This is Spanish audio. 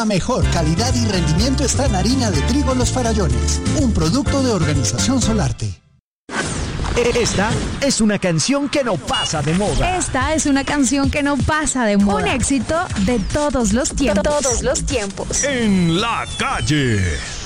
La mejor calidad y rendimiento está en harina de trigo Los Farallones, un producto de Organización Solarte. Esta es una canción que no pasa de moda. Esta es una canción que no pasa de moda. Un éxito de todos los tiempos. En la calle.